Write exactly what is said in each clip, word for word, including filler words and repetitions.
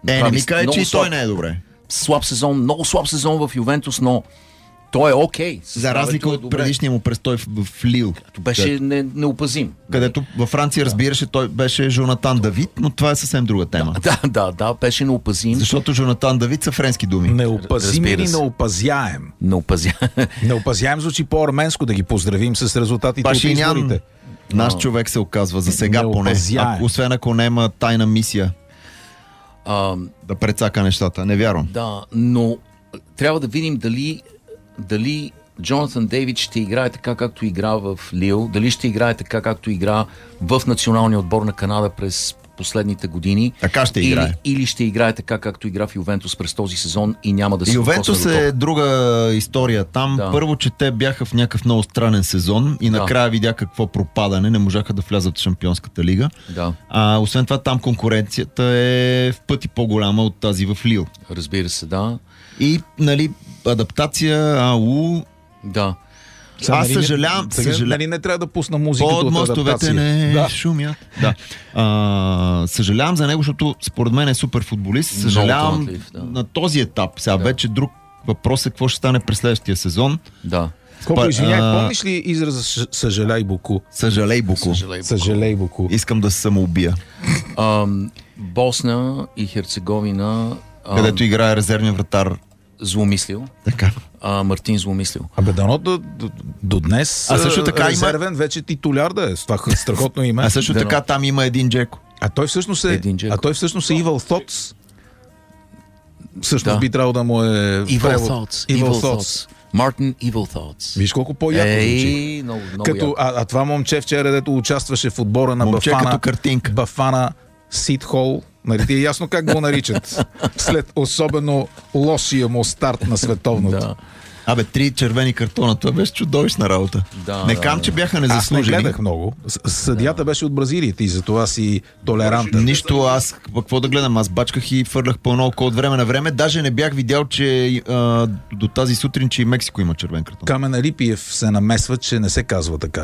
Е, не ми каже, че и той не е добре. Слаб сезон, много слаб сезон в Ювентус, но той е окей. Okay. За разлика от предишния му престой в, в Лил. Като беше къде, не, неопазим. Където във Франция, разбираше, той беше Жонатан Давид, но това е съвсем друга тема. Да, да, да, беше неопазим. Защото Жонатан Давид са френски думи. Неопазим или неопазяем? Неопазяем. Неопазяем звучи по-арменско, да ги поздравим с резултатите Пашинян, от изборите. наш човек се оказва за сега поне. А, освен ако нема тайна мисия а, да прецака нещата. Не вярвам. Да, но трябва да видим дали дали Джонатан Дейвид ще играе така, както игра в Лил, дали ще играе така, както игра в националния отбор на Канада през последните години. Така ще играе. Или, или ще играе така, както игра в Ювентус през този сезон и няма да се Ювентус е друга история. Там да. Първо, че те бяха в някакъв много странен сезон и накрая да. Видя какво пропадане. Не можаха да влязат в Шампионската лига. Да. А, освен това, там конкуренцията е в пъти по-голяма от тази в Лил. Разбира се, да. И, нали, адаптация, АУ... Да. Сега, Аз нали, съжалявам... Сега, съжаля... нали не трябва да пусна музиката от мостовете не да. Шумят. Да. А, съжалявам за него, защото според мен е супер футболист. Съжалявам талантлив, да. На този етап. Сега да. Вече друг въпрос е какво ще стане през следващия сезон. Да. Колко извиняй, помниш ли израза съжаляй Буку? Съжалей Буку. Съжалей, Съжалей Буку. Искам да се самоубия. Ам, Босна и Херцеговина... Ам, където играе резервния вратар. Зломислил. Така. А, Мартин Зломислил. Абе, дано до, до, до днес а също така резервен има... вече титуляр да е. С това страхотно име. А също дано. така там има един Джеко. А той всъщност е, а той всъщност е Evil Thoughts. Всъщност да. Би трябвало да му е... Evil превод. Thoughts. Evil, Evil Thoughts. Мартин Evil Thoughts. Виж колко по-яко звучи. Много, много като, а, а това момче вчера, дето участваше в отбора на момче Бафана, като картинка. Бафана Ситхол. Нали ти е ясно как го наричат? След особено лошия му старт на световното. Да. Абе, три червени картона, това беше чудовищна работа. Да, не да, кам, да. че бяха незаслужени. Аз не гледах много. Съдията да. Беше от Бразилия и затова си толерантен. Нищо, аз какво да гледам? Аз бачках и фърлях пълно око от време на време. Даже не бях видял, че а, до тази сутрин, че и Мексико има червен картон. Камен Алипиев се намесва, че не се казва така.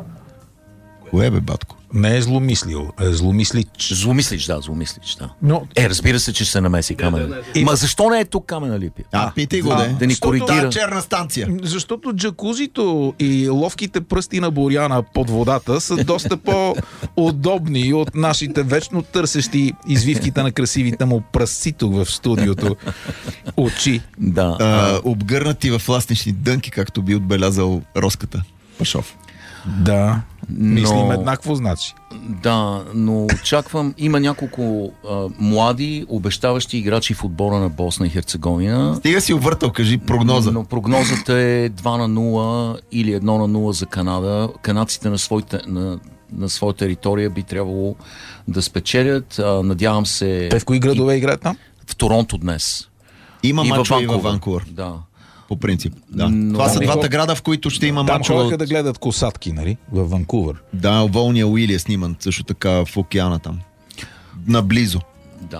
Кое бе, батко? Не е зломислил, е зломислич. Зломислич, да, зломислич, да. Но... Е, разбира се, че се намеси Камен. Да, да, да. Ма защо не е тук Камен Алипиев? А, питай го, а, да. Да ни коригира. черна станция. Защото джакузито и ловките пръсти на Боряна под водата са доста по-удобни от нашите вечно търсещи извивките на красивите му пръсци тук в студиото очи. Да. А, обгърнати в ластнични дънки, както би отбелязал Роската Пашов. Да, но... мислим еднакво, значи. Да, но очаквам, има няколко а, млади, обещаващи играчи в отбора на Босна и Херцеговина. Стига си обвъртал, кажи прогноза. Но прогнозата е два на нула или едно на нула за Канада. Канадците на, своите, на, на своя територия би трябвало да спечелят. А, надявам се... Те в кои градове и... играят там? В Торонто днес. Има мачове и във Ванкувър. Да. По принцип. Да. Но... Това са двата града, в които ще има там мачове. Там ходеха да гледат косатки, нали? В Ванкувър. Да, Волния Уили е сниман също така в океана там. Наблизо. Да.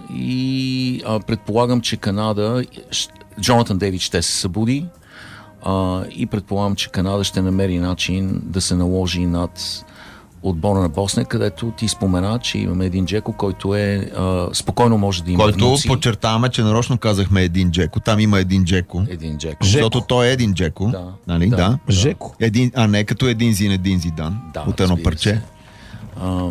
И а, предполагам, че Канада... Джонатан Дейвид ще се събуди а, и предполагам, че Канада ще намери начин да се наложи над отбора на Босна, където ти спомена, че имаме един Джеко, който е а, спокойно може да има който внуци. подчертаваме, че нарочно казахме един Джеко. Там има един Джеко. Един Джеко. Защото той е един Джеко. Да. Нали? Да. Да. Жеко. Един, а не като един Зин, един Зидан. Да, от едно парче. А,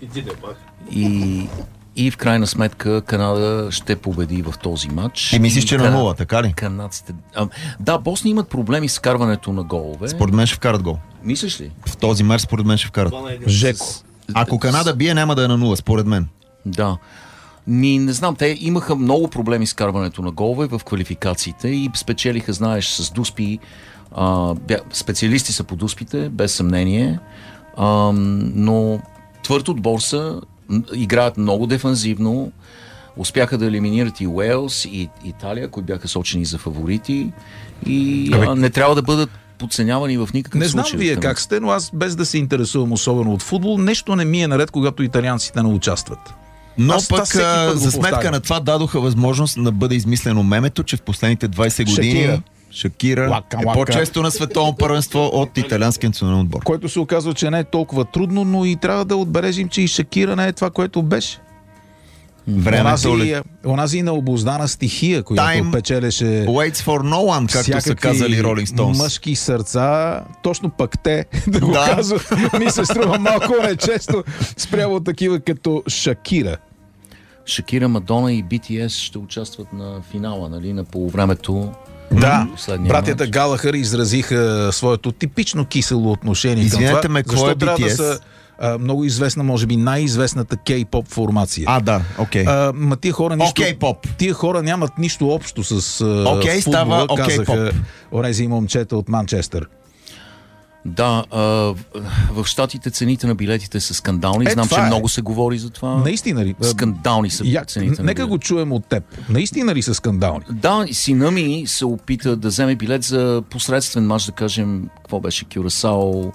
и, и в крайна сметка Канада ще победи в този матч. И мислиш, че и на нула, така ли? Канадците... А, да, Босни имат проблеми с вкарването на голове. Според мен ще вкарат гол. Мислиш ли? В този мач според мен ще вкарат. Жеко. Ако Канада бие, няма да е на нула, според мен. Да. Ми, не знам, те имаха много проблеми с карването на голове в квалификациите и спечелиха, знаеш, с дуспи. А, бя, специалисти са по дуспите, без съмнение. А, но твърд отбор са, играят много дефанзивно. Успяха да елиминират и Уелс, и Италия, които бяха сочени за фаворити. И а, не трябва да бъдат подценявани в никакъв не случай. Не знам вие как сте, но аз без да се интересувам особено от футбол, нещо не ми е наред, когато италианците не участват. Но аз пък за сметка повтарям. На това дадоха възможност да бъде измислено мемето, че в последните двайсет години Шакира, Шакира лака, е лака. по-често на световно първенство от италианския национален отбор. Който се оказва, че не е толкова трудно, но и трябва да отбележим, че и Шакира не е това, което беше. Онази, онази необуздана стихия, която Time печелеше waits for no one, както са казали Rolling Stones. Мъжки сърца, точно пък те, да го Да. казват, ми се струва малко нечесто спрямо такива като Шакира. Шакира, Мадона и Би Ти Ес ще участват на финала, нали, на полувремето. Да, Последния братята матч. Галахър изразиха своето типично кисело отношение Извинете към това, ме, кой е защото трябва Би Ти Ес? да са а, много известна, може би най-известната кей-поп формация. А, да, окей. А, ма тия хора нищо... Окей, поп. Тия хора нямат нищо общо с а, Окей, футбола, става окей, казаха поп. онези момчета от Манчестър. Да, а, в- в Щатите цените на билетите са скандални. Е, Знам, това че е. много се говори за това. Наистина ли? А, Скандални са Я, цените на нека билетите. го чуем от теб. Наистина ли са скандални? Да, сина ми се опита да вземе билет за посредствен мач, да кажем, какво беше, Кюрасао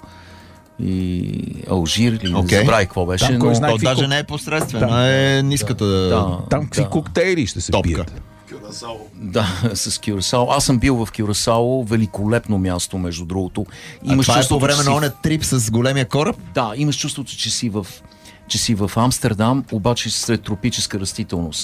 и Алжир, или Окей. okay. забравих какво беше. Там кой но... знае То какви даже кук- не е посредствен, Да. а е ниската... Да, Там какви да. коктейли ще се Топка. пият? Да, с Кюрасао. Аз съм бил в Кюрасао, великолепно място, между другото. А това е по чувството, време че на си- оня трип с големия кораб? Да, имаш чувството, че си в че си в Амстердам, обаче сред тропическа растителност.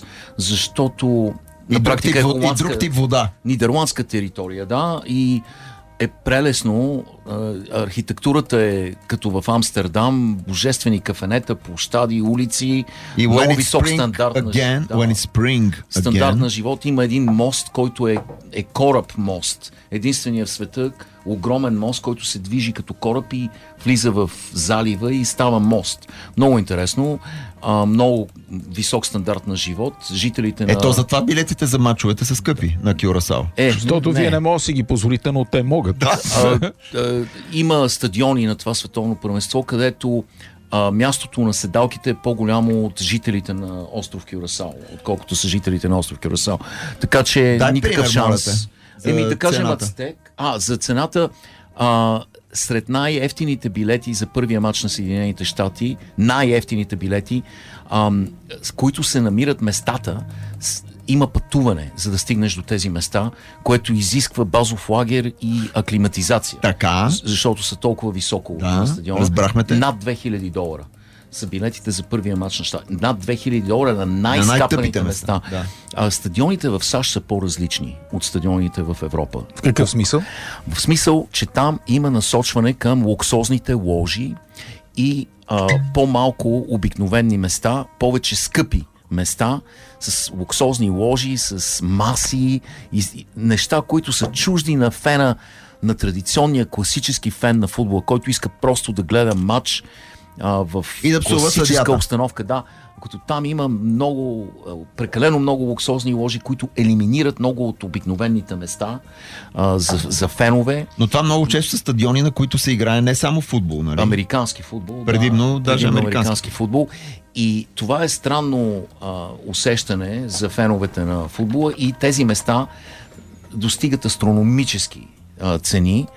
Защото И на друг, практика тип, е во- и холандска, друг тип вода. нидерландска територия, да, и е прелесно. А, Архитектурата е като в Амстердам, божествени кафенета, площади, улици, И много when it's висок spring стандарт на again, да. when it's spring стандарт again, на живот. Има един мост, който е, е кораб мост. Единствения в света огромен мост, който се движи като кораб и влиза в залива и става мост. Много интересно. А, много висок стандарт на живот. Жителите на... ето затова билетите за мачовете са скъпи на Кюрасао. Е, Защото вие не можете да си ги позволите, но те могат. Да. а, а, има стадиони на това световно първенство, където а, мястото на седалките е по-голямо от жителите на остров Кюрасао, отколкото са жителите на остров Кюрасао. Така че Дай никакъв пример, моля те, шанс. за Еми да кажем цената. Ацтек. А, за цената. А, сред най-ефтините билети за първия матч на Съединените щати, най-ефтините билети, ам, с които се намират местата, с, има пътуване, за да стигнеш до тези места, което изисква базов лагер и аклиматизация. Така. З- Защото са толкова високо Да, на стадиона. разбрахме те. Над две хиляди долара са билетите за първия матч на щати. Над две хиляди долара на най-тъпите най-скапаните места, места. да. А, стадионите в САЩ са по-различни от стадионите в Европа. В какъв смисъл? В смисъл, че там има насочване към луксозните ложи и а, по-малко обикновени места, повече скъпи места, с луксозни ложи, с маси и, и неща, които са чужди на фена, на традиционния класически фен на футбола, който иска просто да гледа матч а, в И да псува класическа съдията. обстановка. Да, като там има много, а, прекалено много луксозни ложи, които елиминират много от обикновените места а, за, за фенове. Но това много често са стадиони, на които се играе не само футбол, нали? Американски футбол. Предимно, даже предимно американски. футбол. И това е странно а, усещане за феновете на футбола и тези места достигат астрономически а, цени.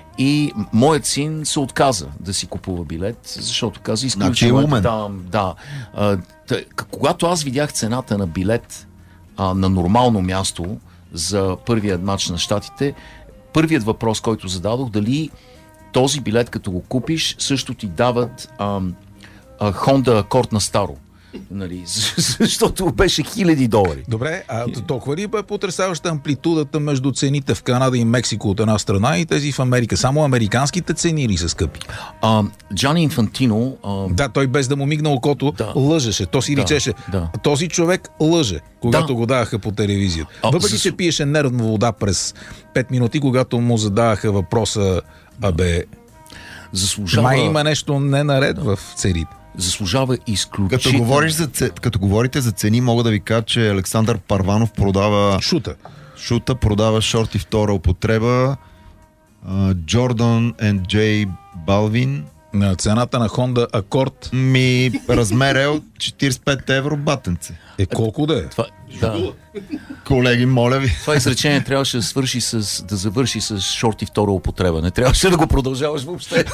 И моят син се отказа да си купува билет, защото каза Значи е изключително. умен. Да, да. А, тъ, к- когато аз видях цената на билет а, на нормално място за първият матч на щатите, първият въпрос, който зададох, дали този билет, като го купиш, също ти дават ам, а, Honda Accord на старо. Нали, защото беше хиляди долари. Добре, а толкова ли бе потресаваща амплитудата между цените в Канада и Мексико от една страна и тези в Америка? Само американските цени ли са скъпи? А, Джани Инфантино, а, Да, той без да му мигна окото, Да. лъжеше. То си Да, личеше. да. Този човек лъже, когато Да. го даваха по телевизията. А, Въпреки, за- че пиеше нервна вода през пет минути, когато му задаваха въпроса, абе, заслужава, май има нещо не наред в цените. заслужава Като, изключително. говориш за, це- като говорите за цени, мога да ви кажа, че Александър Парванов продава Шута. шута, продава шорти втора употреба, а, Jordan енд J Balvin, На цената на Honda Accord ми размер е от четирийсет и пет евро батенце. е колко да е? Това, да, Колеги, моля ви. това изречение трябваше да свърши с, да завърши с шорти втора употреба. Не трябваше да го продължаваш въобще.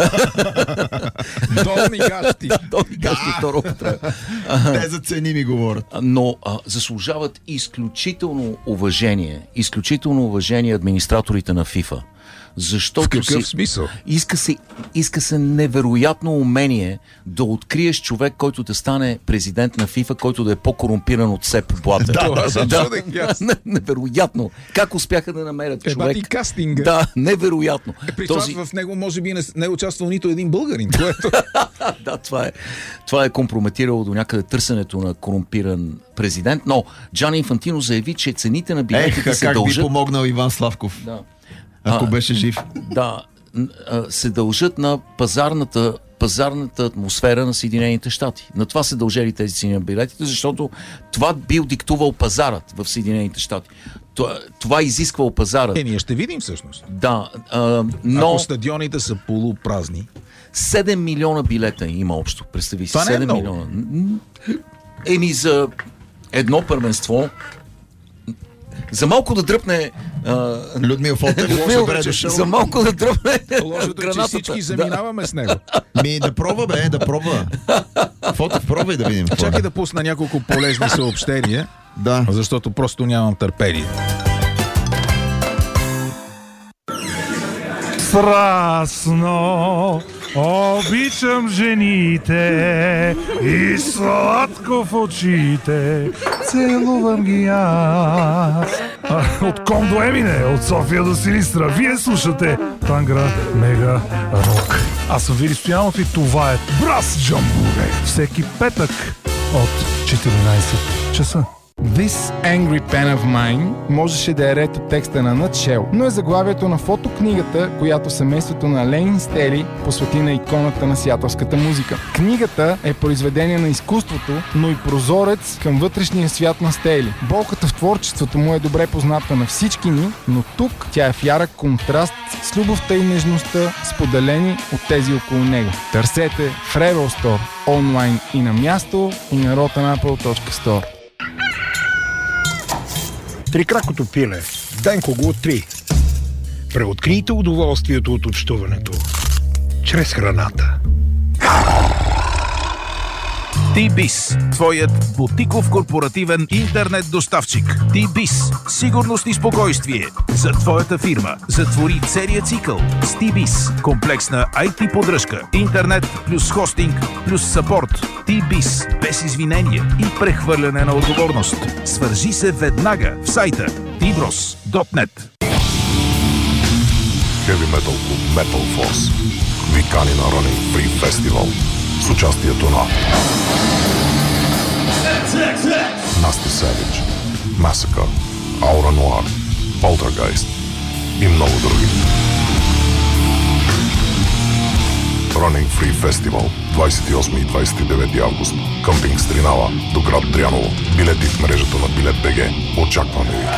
Долни гащи. Долни гащи втора употреба. Те за цени ми говорят. Но а, заслужават изключително уважение. Изключително уважение администраторите на FIFA. Защото В какъв си, смисъл? иска, се, иска се невероятно умение да откриеш човек, който да стане президент на FIFA, който да е по по-корумпиран от Сеп Блатер. Да, да, невероятно. Как успяха да намерят човек? Еба ти кастинга. Да, невероятно. Е, при Този... това в него може би не, не е участвал нито един българин. Което... да, това е, това е компрометирало до някъде търсенето на корумпиран президент, но Джани Инфантино заяви, че цените на билетите се как дължат... би помогнал Иван Славков, да. ако а, беше жив. Да, се дължат на пазарната пазарната атмосфера на Съединените щати. На това се дължали тези цени на билетите, защото това бил диктувал пазарът в Съединените щати. Това, това изисквал пазарът. Е, ние ще видим всъщност. Да, а, но... Ако стадионите са полупразни. седем милиона билета има общо. Представи си, това седем не е милиона. Еми за едно първенство. За малко да дръпне а... Людмил Фотев. Людмил, за малко да дръпне лошото, че всички заминаваме да. С него. Ми да пробва, бе, да пробва. Фотев, пробвай да видим. Чакай да пусна няколко полезни съобщения, да. Защото просто нямам търпение. Страстно обичам жените и сладко в очите целувам ги аз. От Ком до Емине, от София до Силистра, вие слушате Тангра Мега Рок. Аз съм Вили Стоянов и това е Брас Джамбуре. Всеки петък от четиринайсет часа. This Angry Pen of Mine можеше да е ред от текста на Nutshell, но е заглавието на фотокнигата, която семейството на Ленин Стели посвети на иконата на сиатълската музика. Книгата е произведение на изкуството, но и прозорец към вътрешния свят на Стели. Болката в творчеството му е добре позната на всички ни, но тук тя е в ярък контраст с любовта и нежността, споделени от тези около него. Търсете в Rebel Store, онлайн и на място, и на rotten apple точка store. Трикракото пиле. Денко го три. Преоткрийте удоволствието от общуването чрез храната. T-Biz, твоят бутиков корпоративен интернет доставчик. T-Biz, сигурност и спокойствие за твоята фирма. Затвори целият цикъл с T-Biz. Комплексна ай ти поддръжка, интернет плюс хостинг плюс съпорт. T-Biz, без извинение и прехвърляне на отговорност. Свържи се веднага в сайта ти брос точка нет. Heavy Metal Club Metal Force ви кани на Running Free Festival с участието на Nasty Savage, Massacre, Aura Noir, Poltergeist и много други. Running Free Festival двайсет и осми и двайсет и девети август. Къмпинг Стринава до град Дряново. Билети в мрежата на Билет БГ. Очакваме ви!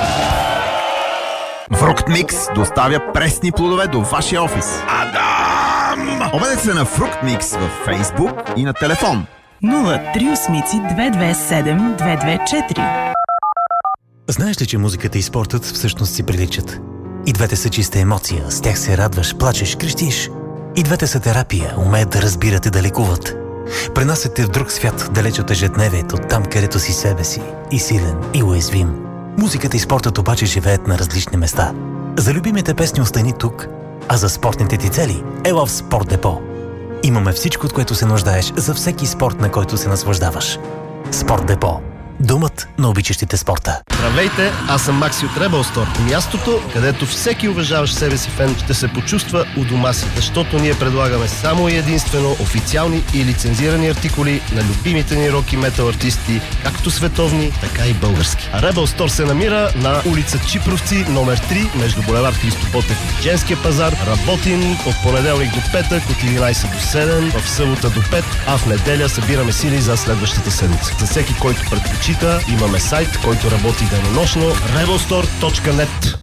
Фрукт Микс доставя пресни плодове до вашия офис. Адам! Обадете се на Фрукт Микс във Фейсбук и на телефон нула три осем две две седем две две четири. Знаеш ли, че музиката и спортът всъщност си приличат? И двете са чиста емоция, с тях се радваш, плачеш, крещиш. И двете са терапия, умеят да разбират и да лекуват. Пренасят те в друг свят, далеч от ежедневието, там където си себе си, и силен, и уязвим. Музиката и спортът обаче живеят на различни места. За любимите песни остани тук, а за спортните ти цели ела в Спорт Депо. Имаме всичко, от което се нуждаеш за всеки спорт, на който се наслаждаваш. Спорт Депо. Думът на обичащите спорта. Здравейте, аз съм Макси от Rebel Store. Мястото, където всеки уважаващ себе си фен ще се почувства у дома си, защото ние предлагаме само и единствено официални и лицензирани артикули на любимите ни рок и метал артисти, както световни, така и български. А Rebel Store се намира на улица Чипровци, номер три, между булевард Христо Ботев и Женския пазар. Работим от понеделник до петък, от единайсет до седем, в събота до пет, а в неделя събираме сили за следващата седмица. За всеки, който предпочита, имаме сайт, който работи денонощно rebel store точка нет.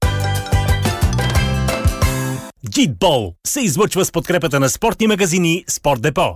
Джитбол се излъчва с подкрепата на спортни магазини Спорт Депо.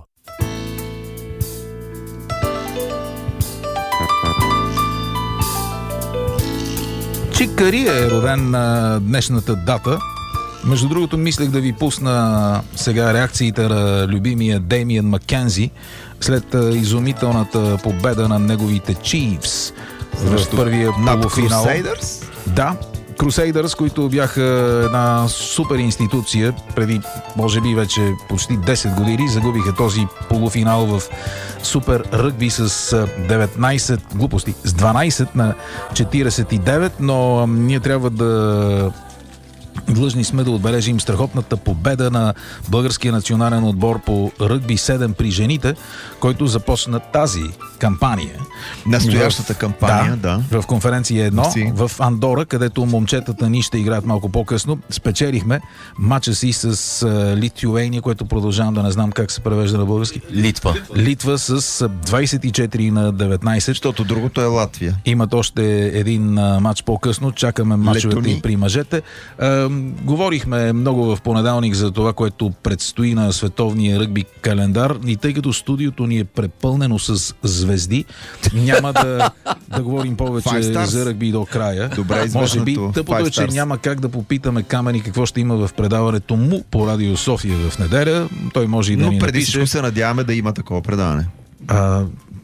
Чик Кари е роден на днешната дата. Между другото, мислех да ви пусна сега реакциите на любимия Деймиан Маккензи след изумителната победа на неговите Chiefs в първия полуфинал. Да, Crusaders, които бяха една супер институция преди, може би, вече почти десет години, загубиха този полуфинал в супер ръгби с деветнайсет глупости, с дванайсет на четирийсет и девет, но ние трябва да длъжни сме да отбележим страхотната победа на българския национален отбор по ръгби седем при жените, който започна тази кампания. Настоящата кампания, да. да. В конференция едно в Андора, където момчетата ни ще играят малко по-късно. Спечелихме матча си с Литюейния, което продължавам да не знам как се превежда на български. Литва. Литва с двайсет и четири на деветнайсет. Защото другото е Латвия. Имат още един матч по-късно. Чакаме матчовете и при мъжете. Е, говорихме много в понеделник за това, което предстои на световния ръгби календар, и тъй като студиото ни е препълнено с звезди, няма да, да говорим повече за ръгби до края. Добре, може би тъпото е, че няма как да попитаме Камени какво ще има в предаването му по Радио София в неделя. Той може и да Но ни преди напише. всичко се надяваме да има такова предаване. А...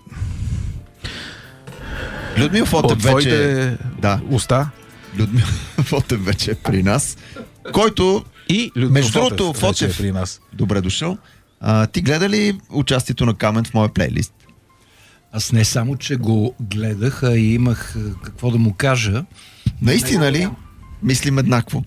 Людмил Фотев вече... Да. Уста. Людмил Фотев вече е при нас, който и Людмил между Фотев, другото Фотев е при нас. Добре дошъл. А, ти гледа ли участието на Камен в моя плейлист? Аз не само, че го гледах, а и имах какво да му кажа. Наистина ли? Мислим еднакво.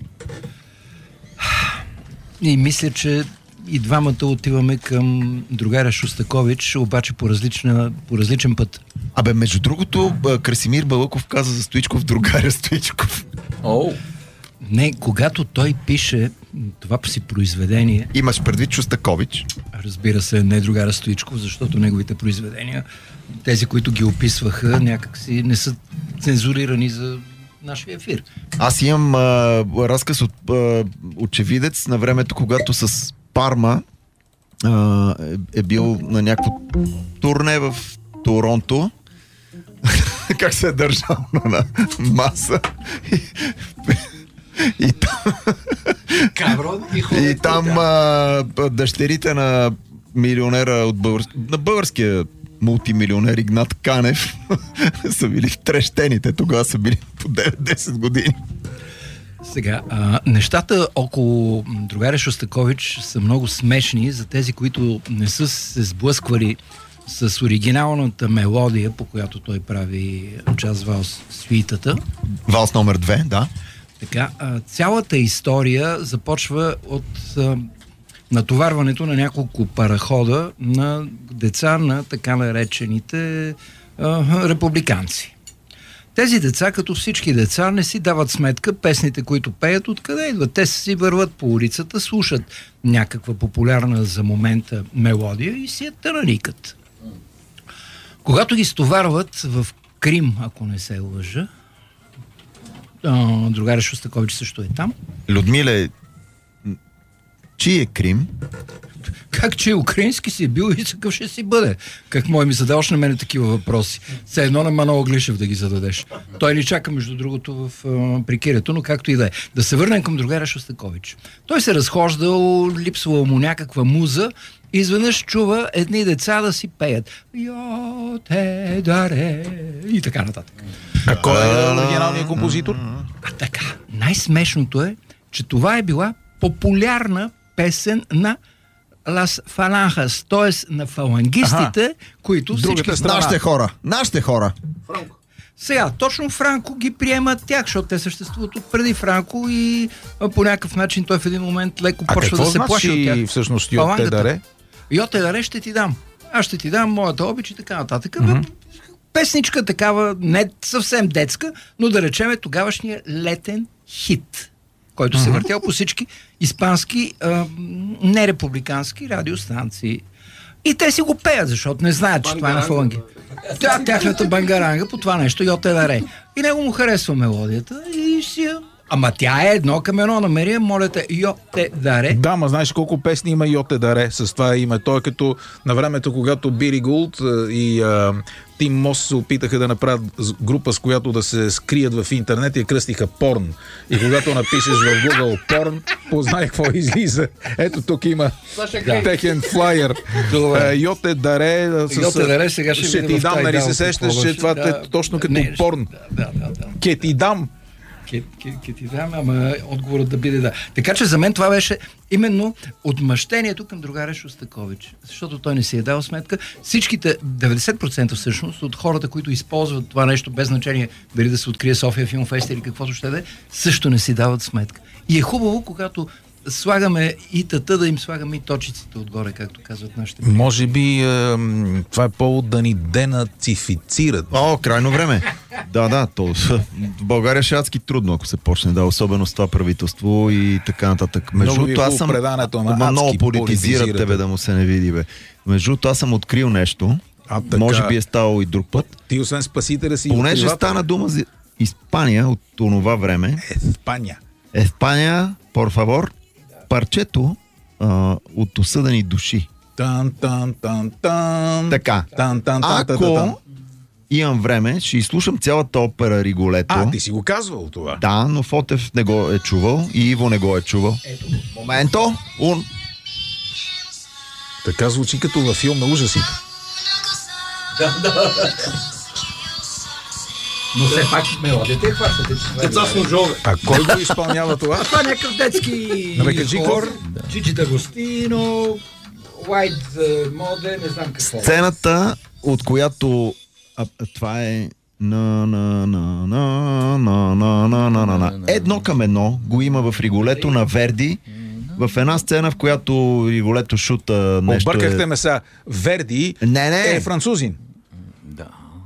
И мисля, че и двамата отиваме към другаря Шостакович, обаче по, различна, по различен път. Абе, между другото, Красимир Балъков каза за Стоичков другаря Стоичков. О! Не, когато той пише това си произведение... Имаш предвид Шостакович? Разбира се, не другаря Стоичков, защото неговите произведения, тези, които ги описваха, някакси не са цензурирани за нашия ефир. Аз имам а, разказ от а, очевидец на времето, когато с Парма а, е, е бил на някакво турне в Торонто. Как се е държал на маса. И, и там, Каброн, и, и там а, дъщерите на милионера от български, на българския мултимилионер Игнат Канев са били втрещените. Тогава са били по девет-десет години. Сега, а, нещата около другаря Шостакович са много смешни за тези, които не са се сблъсквали с оригиналната мелодия, по която той прави джаз валс суитата. Валс номер две, да. Така, а, цялата история започва от а, натоварването на няколко парахода на деца на така наречените а, републиканци. Тези деца, като всички деца, не си дават сметка песните, които пеят, откъде идват. Те си върват по улицата, слушат някаква популярна за момента мелодия и си я тънаникат. Когато ги стоварват в Крим, ако не се лъжа, другаря Шостакович също е там. Людмиле, чи е Крим? Как че украински си бил и такъв ще си бъде? Как мой ми задаваш на мене такива въпроси? Все едно на Манол Глишев да ги зададеш. Той ни чака, между другото, в а, прикирето, но както и да е. Да се върнем към другаря Шостакович. Той се разхождал, липсвала му някаква муза и изведнъж чува едни деца да си пеят. Йо те даре и така нататък. А кой е оригиналният композитор? А така, най-смешното е, че това е била популярна песен на Лас Фаланхас, т.е. на фалангистите, ага. които всички... Нашите хора, нашите хора. Франко. Сега, точно Франко ги приемат тях, защото те съществуват от преди Франко и а, по някакъв начин той в един момент леко а почва да се плаши от тях. Всъщност Йо те даре? Йо те даре ще ти дам. Аз ще ти дам моята обич и така нататък. Mm-hmm. Песничка такава, не съвсем детска, но да речеме тогавашния летен хит, който uh-huh. се въртял по всички испански, а, нерепубликански радиостанции. И те си го пеят, защото не знаят, че това е на фаланги. Тя, тяхната бангаранга по това нещо, Йо те даре. И него му харесва мелодията и си я... Ама тя е едно към едно намерие, моля те, Йо те даре. Да, ма знаеш колко песни има Йо те даре с това име. Той е като на времето, когато Били Гулд и а, Тим Мос се опитаха да направят група, с която да се скрият в интернет и я кръстиха Порн. И когато напишеш в Google Порн, познай какво излиза. Ето тук има техен флайер. Йо те даре. Йо те даре, сега ще, ще ти дам, нали се сещаш, че това е точно като Порн. Ке ти дам. ке, ке, ке ти дам, ама отговорът да биде да. Така че за мен това беше именно отмъщението към другаря Шостакович. Защото той не си е дал сметка. Всичките, деветдесет процента всъщност, от хората, които използват това нещо, без значение дали да се открие София Филмфест или каквото ще да е, също не си дават сметка. И е хубаво, когато слагаме и тата, да им слагаме и точиците отгоре, както казват нашите. Може би е, това е повод да ни денацифицират. О, крайно време. Да, да, то в България ще е адски трудно, ако се почне, да, особено с това правителство и така нататък. Между другото, аз съм много политизират тебе да му се не види, бе. Между другото, аз съм открил нещо. А, може би е ставало и друг път. Ти освен спасителя си... Понеже стана дума за Испания от това време. Испания. Испания, por favor. Парчето а, от осъдени души. Тан, тан, тан, тан. Така. Тан, тан, тан, Ако тан, тан. имам време, ще изслушам цялата опера Риголето. А, ти си го казвал това. Да, но Фотев не го е чувал и Иво не го е чувал. Ето, моменто, ун. Така звучи като във филм на ужасите. Да, да. Но все пак мелодията е хващате. Деца с ножове. А кой го изпълнява това? А това е някакъв детски хор. Джиджи Д'Агостино, White Mode, не знам какво. Сцената, от която а, това е на на на на на на на на на едно към едно го има в Риголето на Верди. В една сцена, в която Риголето шута нещо... Объркахте ме са. Верди не, не. е французин. Да.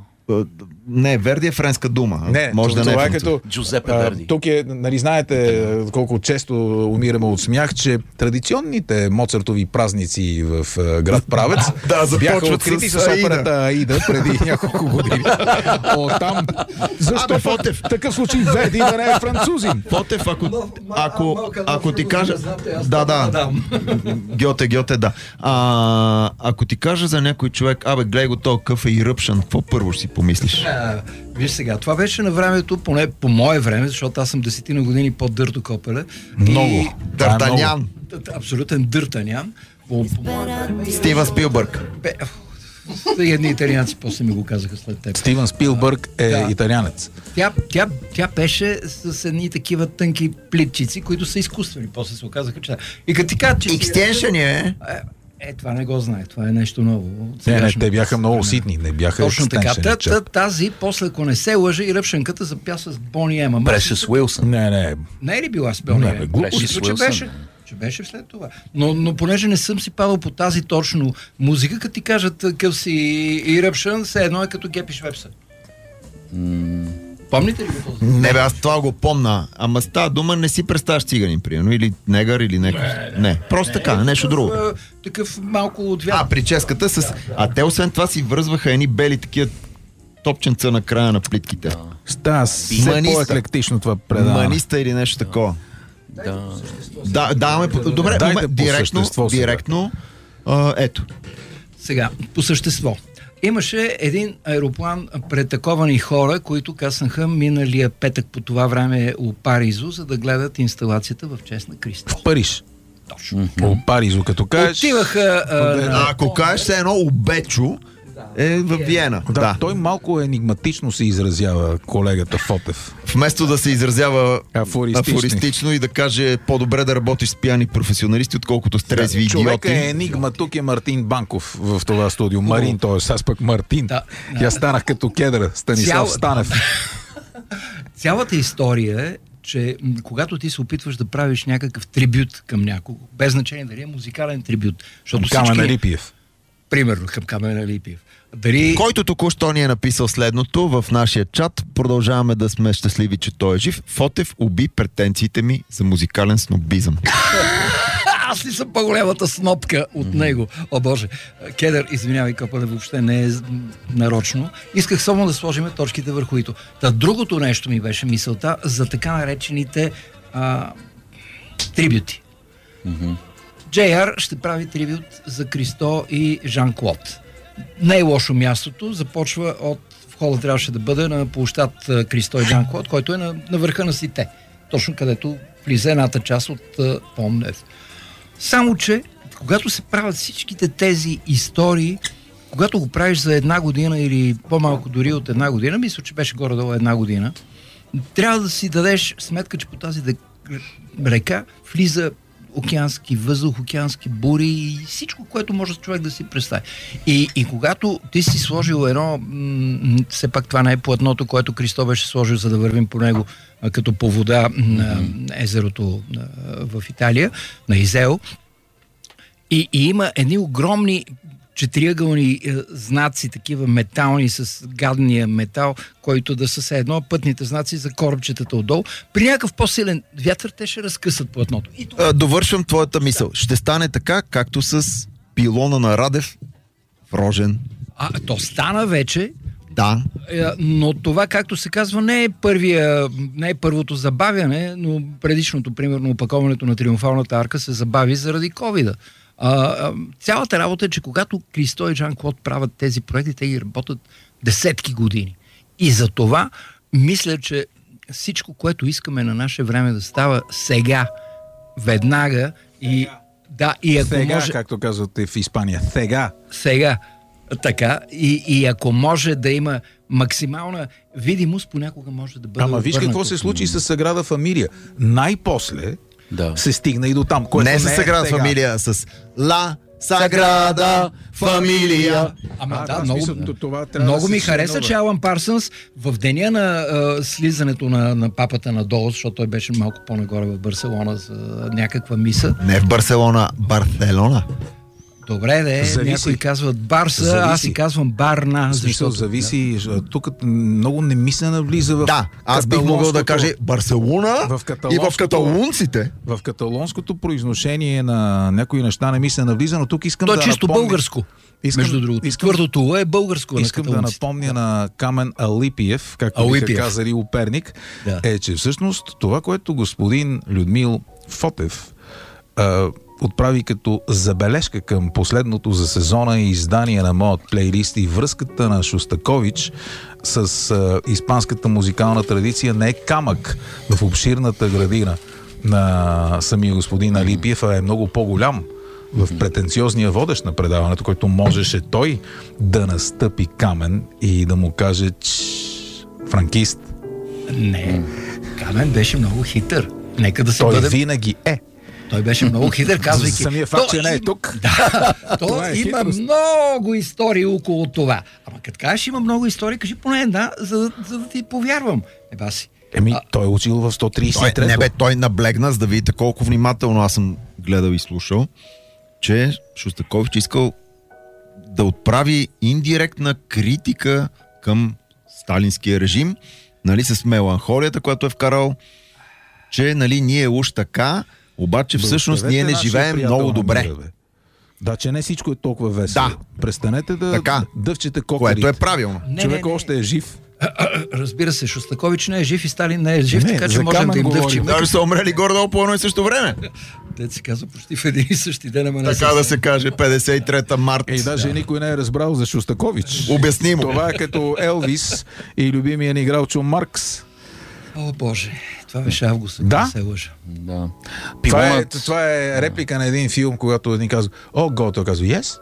Не, Верди е френска дума. Не, може да не това е е като... Джузепе Верди. Тук е, нали знаете, колко често умираме от смях, че традиционните моцартови празници в град Правец да, бяха открити с, с операта Аида преди няколко години. Оттам, защо в такъв случай Верди да не е французин? Фотев, ако, ако, ако ти кажа... Да, да. Гьоте, Гьоте, да. А, ако ти кажа за някой човек, абе, гледай го този къв е и ръпшан, какво първо ще си помислиш? А, виж сега, това беше на времето, поне по мое време, защото аз съм десетина години по-дърто копеле. Много. Дъртанян. Абсолютен дъртанян. По, по мое време. Стивън Спилбърг. Бе, едни италианци после ми го казаха след теб. Стивън Спилбърг е да. Италианец. Тя, тя, тя беше с едни такива тънки плитчици, които са изкуствени. После се оказаха, че... И като ти кажа, че... Екстеншън е... Е, това не го знае, това е нещо ново. Не, не, те бяха много уситни, не бяха точно така. Та, та, тази, после ако не се лъжа, и ръпшенката запя с Бони Ема. Прешъс Уилсън. Не, не. Не е ли била с Бони Ема? Глупост, че беше, че беше след това. Но, но понеже не съм си падал по тази точно музика, като ти кажат къв си и ръпшън, все едно е като Гепи Швепса. Mm. Помните ли го този? Не бе, аз това го помна. Ама с тази дума не си представяш циганин, примерно, или негър, или някакъв. Не, не. не, просто не, така, нещо друго. Такъв малко отвят. А, прическата с... Да. А те освен това си връзваха едни бели такива топченца на края на плитките. Ста, все по-еклектично това предаване. Маниста или нещо да. Такова. Да. Да, даваме... Добре, дайте по директно, същество. Директно, а, ето. Сега, по същество. Имаше един аероплан претаковани хора, които каснаха миналия петък по това време у Паризо, за да гледат инсталацията в чест на Кристо. В Париж? Точно. У Паризо, като кажеш... Отиваха... А, а, ако кажеш се едно Убечо, е в Виена. Да, да, той малко енигматично се изразява, колегата Фотев. Вместо да се изразява афористично, афористично и да каже по-добре да работиш с пияни професионалисти, отколкото с трезви да, идиоти. Човека е енигма, тук е Мартин Банков в това студио. Марин, т.е. аз пък Мартин. Да, да. Я станах като кедър, Станислав Цял... Станев. Цялата история е, че когато ти се опитваш да правиш някакъв трибют към някого, без значение дали е музикален трибют, защото Камен всички... Липиев. Примерно към Камен Липиев. Дали... Който току-що ни е написал следното в нашия чат, продължаваме да сме щастливи, че той е жив. Фотев уби претенциите ми за музикален снобизъм. Аз ли съм по-голямата снопка от mm-hmm. него? О, Боже. Кедър, извинявай, Копале, въобще не е нарочно. Исках само да сложим точките върху ито. Та другото нещо ми беше мисълта за така наречените а, трибюти. Mm-hmm. Джей Ар ще прави трибют за Кристо и Жан-Клод. Не е лошо мястото, започва от входа трябваше да бъде на площад Кристо и Жан-Клод, който е на, на върха на Сите. Точно където влиза едната част от Помнев. Само, че когато се правят всичките тези истории, когато го правиш за една година или по-малко дори от една година, мисля, че беше горе-долу една година, трябва да си дадеш сметка, че по тази река влиза океански въздух, океански бури и всичко, което може човек да си представи. И, и когато ти си сложил едно, м- все пак това не е платното, което Христо беше сложил, за да вървим по него, а, като по вода на езерото а, в Италия, на Изео, и, и има едни огромни четириъгълни е, знаци, такива метални с гадния метал, който да са се едно пътните знаци за корабчетата отдолу. При някакъв по-силен вятър те ще разкъсат платното. И това... А, довършвам твоята мисъл. Ще стане така, както с пилона на Радев в Рожен. А, то стана вече. Да. Е, но това, както се казва, не е първия, не е първото забавяне, но предишното, примерно, опаковането на Триумфалната арка се забави заради ковида. А, а, цялата работа е, че когато Христо и Жан-Клод правят тези проекти, те ги работят десетки години. И за това мисля, че всичко, което искаме на наше време да става сега, веднага и да, и ако сега, може... както казвате в Испания, сега. Сега, така, и, и ако може да има максимална видимост, понякога може да бъде... Ама виж какво се случи с Саграда Фамилия. Най-после да. се стигна и до там. Не с Саграда Фамилия, с Ла Саграда Фамилия. Ама а, да, да, много, смисъл, това много да ми хареса, нова. че Алан Парсънс в деня на а, слизането на, на папата надолу, защото той беше малко по-нагоре в Барселона за някаква миса. Не в Барселона, Барселона. Добре, де, зависи. Някои казват Барса, зависи. Аз си казвам Барна. В смисъл, зависи. Да. Тук много немислена влиза в Да, аз бих могъл да кажа Барселона в и в каталунците. В каталонското произношение на някои неща немислена влиза, но тук искам То да е чисто напомня... българско. Искам, между другото. Искам... Твърдото е българско. Искам да напомня на Камен Алипиев, както биха казали у Перник, да. е, че всъщност това, което господин Людмил Фотев а, отправи като забележка към последното за сезона и издание на моят плейлист и връзката на Шостакович с а, испанската музикална традиция не е камък в обширната градина на самия господин Алипиев, а е много по-голям в претенциозния водещ на предаването, който можеше той да настъпи Камен и да му каже франкист. Не, Камен беше много хитър. Нека да се той бъде... винаги е. Той беше много хитър, казвайки... Самия факт, че не е тук. Да, то е има хитрост. много истории около това. Ама като кажеш има много истории, кажи поне една, за, за да ти повярвам. Еба си. Еми, а... той е учил в сто тридесет и трето. Не бе, той наблегна, за да видите колко внимателно аз съм гледал и слушал, че Шостакович искал да отправи индиректна критика към сталинския режим, нали, с меланхолията, която е вкарал, че, нали, ние уж така, обаче всъщност ние не живеем много добре. Мира, да, че не всичко е толкова весело. Да. Престанете да така. дъвчете кокерите. Което е правилно. Човек още е жив. Разбира се, Шостакович не е жив и Сталин не е жив, не, така че можем да им дъвчим. Даже са умрели горе-долу по едно и също време. Те се казва почти в един и същи ден, ама не така да се каже, петдесет и трета март. И даже да. Никой не е разбрал за Шостакович. Обяснимо. Това е като Елвис и любимия ни Граучо Маркс. О, Боже, това беше август, да? Не се лъжа. Да. Това, е, това е реплика на един филм, когато един казва, о, го, той казва, yes.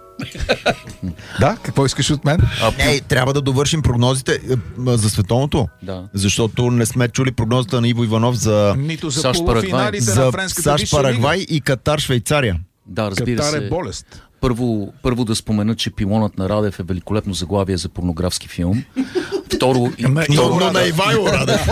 Да, какво искаш от мен? А, не, трябва да довършим прогнозите за световното. Да. Защото не сме чули прогнозата на Иво Иванов за Нито за САЩ, полуфиналите за на френската САЩ, Парагвай и Катар, Швейцария. Да, разбира Катар се. е болест. Първо, първо да спомена, че Пилонът на Радев е великолепно заглавие за порнографски филм. Второ, и, но, второ но на Ивайло Радев.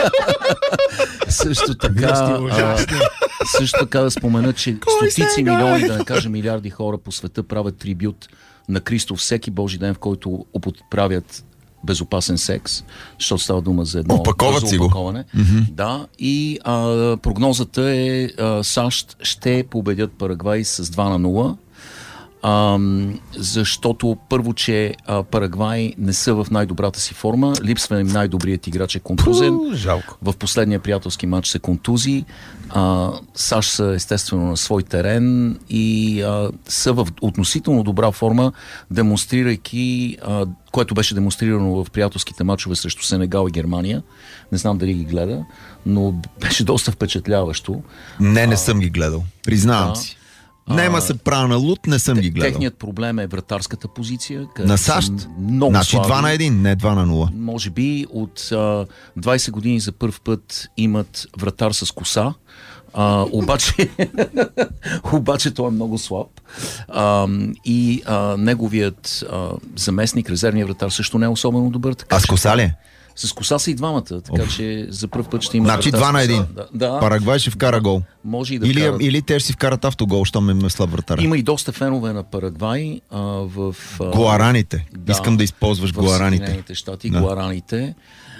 Също така, а, също така да спомена, че стотици милиони, да не кажа милиарди хора по света правят трибют на Христо всеки Божи ден, в който употребяват безопасен секс, защото става дума за едно опаковат си го. Mm-hmm. Да, и а, прогнозата е а, САЩ ще победят Парагвай с два на нула. А, защото първо, че а, Парагвай не са в най-добрата си форма, липсва им най-добрият играч е контузен. Пу, жалко. В последния приятелски матч се контузи. А, САЩ са естествено на свой терен и а, са в относително добра форма, демонстрирайки, а, което беше демонстрирано в приятелските матчове срещу Сенегал и Германия. Не знам дали ги гледа, но беше доста впечатляващо. Не, не съм ги гледал. Признавам а, си. Нема се прана лут, не съм ги гледал. Техният проблем е вратарската позиция. На САЩ? Много значи слаби. два на един, не два на нула. Може би от а, двайсет години за първ път имат вратар с коса. А, обаче, обаче той е много слаб. А, и а, неговият а, заместник, резервният вратар, също не е особено добър. Така, а с коса ли? С коса са и двамата, така Оф. че за първ път ще има. Значи два на един. Да, да. Парагвай ще вкара гол. Може и да или, вкарат... или те ще си вкарат автогол, щом е слаб вратар. Има и доста фенове на Парагвай а, в... А... Гуараните. Да, искам да използваш в Гуараните. В Съединените щати, да. Гуараните.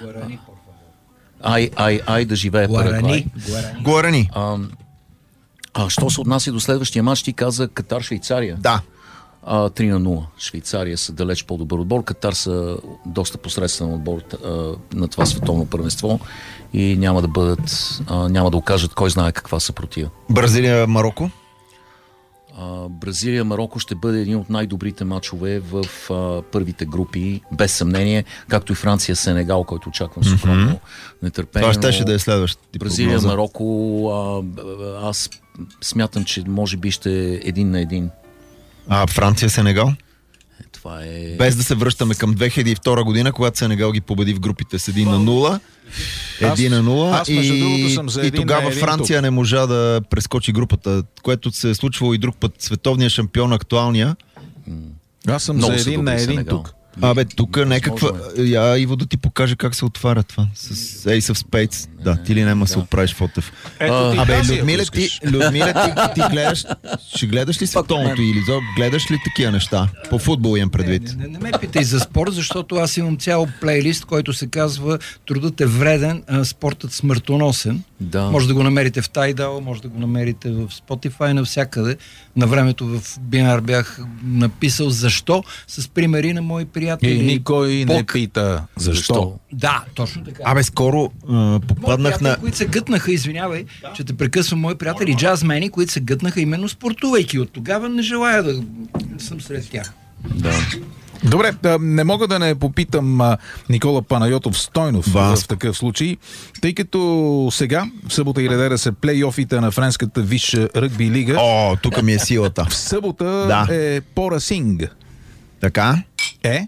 Ай, ай, ай да живее Парагвай. Гуарани. А, а що се отнася до следващия матч, ти каза Катар-Швейцария. Да. А, три на нула. Швейцария са далеч по-добър отбор. Катар са доста посредствен отбор а, на това световно първенство и няма да бъдат, а, няма да окажат кой знае каква съпротива. Бразилия, Марокко? А, Бразилия, Марокко ще бъде един от най-добрите матчове в а, първите групи, без съмнение, както и Франция, Сенегал, който очаквам с огромно mm-hmm. нетърпение. Това ще да е следващ. Бразилия, прогноза. Марокко, а, аз смятам, че може би ще е един на един. А Франция, Сенегал? Е, това е... Без да се връщаме към две хиляди и втора година, когато Сенегал ги победи в групите с един на нула. един на нула. Аз, между и, другото, съм за и един тогава на един Франция тук. не можа да прескочи групата, което се е случвало и друг път. Световния шампион, актуалния. Аз съм Много за един на един Сенегал. тук. Абе, тук някаква... Я, Иво, да ти покаже как се отваря това. С Ace of Spades. Да, ти ли няма да се оправиш, Фотев. Ето ти Абе, тази, Людмила, ако ти, искаш. Людмила, ти, ти гледаш... Ще гледаш ли световното или зо? Гледаш ли такива неща? По футбол имам предвид. Не, не, не ме питай за спорт, защото аз имам цял плейлист, който се казва "Трудът е вреден, а спортът смъртоносен". Да. Може да го намерите в Tidal, може да го намерите в Spotify, навсякъде. На времето в Бинар бях написал защо, с примери на мои приятели. И никой Бог. не пита защо. Защо? Да, точно така. Абе, скоро а, попаднах на... които се гътнаха, извинявай, да. че те прекъсвам, мои приятели джазмени, които се гътнаха именно спортувайки. От тогава не желая да съм сред тях. Да. Добре, да, не мога да не попитам а, Никола Панайотов Стойнов Вас. в такъв случай, тъй като сега, в събота и неделя са плейофите на френската висша ръгби лига. О, тук ми е силата. В събота Да. е Порасинг. Така? Е?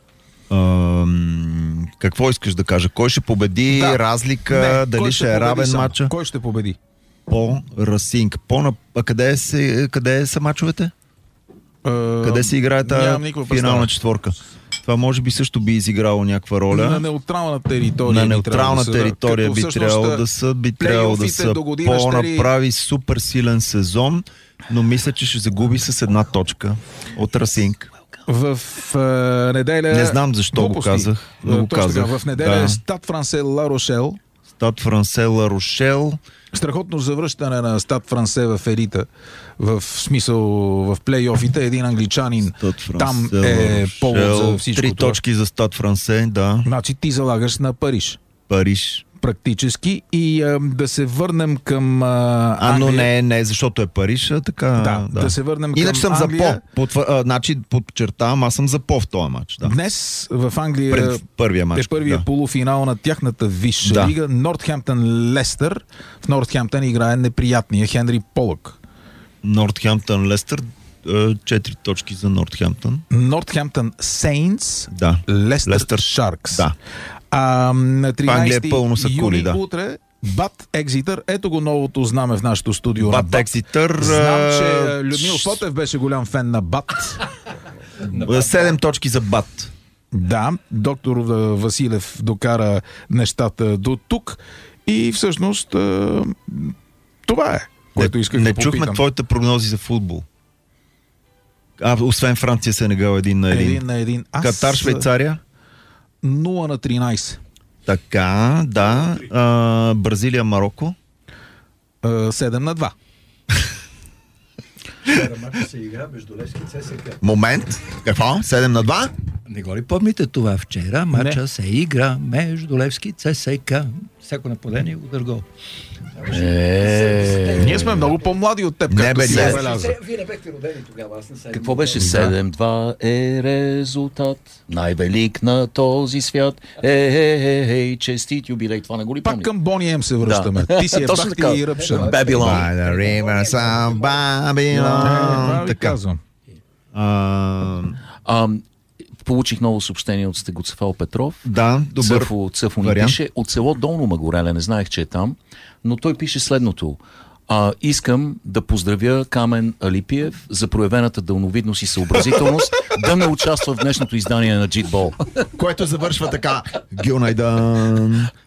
Ам, какво искаш да кажа? Кой ще победи? Да. Разлика? Не, дали кой ще е победи равен само? матча? Кой ще победи? По Расинг. По на... А къде, се, къде са мачовете? Къде се играе тази финална четворка? Това може би също би изиграло някаква роля. На неутрална територия. На неутрална да територия би трябвало да са, би трябвало да са по-направи супер силен сезон, но мисля, че ще загуби с една точка от Расинг. В а, неделя... Не знам защо глупости. го казах. Но го Точно казах. така, в неделя Да. е Стад Франсе Ла Рошел. Стад Франсе Ла Рошел. Страхотно завръщане на Стад Франсе в елита, в смисъл в плейофите. Един англичанин там е повод за всичко Три това. точки за Стад Франсе, да. Значи ти залагаш на Париж. Париж. Практически. И а, да се върнем към а, А, но Англия. не, не, защото е Париж, а така... Да, да се върнем към Иначе съм Англия. за по. Потвър... А, значи, подчертавам, аз съм за по в този матч. Да. Днес в Англия Пред първия матч, е първия да. полуфинал на тяхната висша Да. лига. Нортхемптън Лестър. В Нортхемптън играе неприятния Хенри Полък. Нортхемптън Лестър, четири точки за Нортхемптън. Нортхемптън Сейнтс, Да. Лестър, Лестър Шаркс. Да. А, на В Англия е тринайсети пълно са юни кули, да. утре Бат Екзитър. Ето го новото знаме в нашото студио. Бат на Бат. Екзитър. Знам, че а, Людмил Фотев беше голям фен на Бат. Седем точки за Бат. Да, доктор а, Василев докара нещата до тук и всъщност а, това е, което исках Не да чухме попитам. твоите прогнози за футбол. А, освен Франция, Сенегал един на един. Един на един. Аз, Катар, Швейцария. нула на тринайсет. Така, да. А, Бразилия, Марокко. А, седем на два. Мача се игра между Левски и ЦСКА. Момент. Какво? седем на два? Не го ли помните това вчера? Мача се игра между Левски и ЦСКА. Всяко нападение удар гол. Е, Ние сме много по-млади от теб, Не, бе, както си не. забеляза. Вие не бехте родени тогава, аз не се... Какво беше? седем-два е резултат, най-велик на този свят. Е, е, е, е, честит юбилей. Това не го ли Пак помни? към Бони Ем се връщаме. Да. Ти си е Точно така. бахти и ръпшен. Бабилон. By the rivers of Не, Babylon. това ви Така. казвам. А, А, получих ново съобщение от Стегоцефал Петров. да, добър Цъфо, Цъфо ни вариант. пише от село Долно Магореле, не знаех, че е там, но той пише следното. А, искам да поздравя Камен Алипиев за проявената дълновидност и съобразителност да не участва в днешното издание на Джитбол. Което завършва така. Гюнайдан.